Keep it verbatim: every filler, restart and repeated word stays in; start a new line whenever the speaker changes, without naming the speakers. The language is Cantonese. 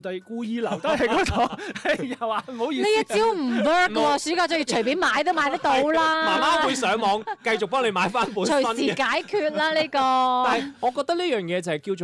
就故意留低喺嗰度，又話唔好意思。
呢一招唔 work 喎，暑假作業隨便買都買得到啦。
媽媽會上網繼續幫你買翻本新嘅。
隨時解決啦呢個。
但係我覺得呢樣嘢就係叫做。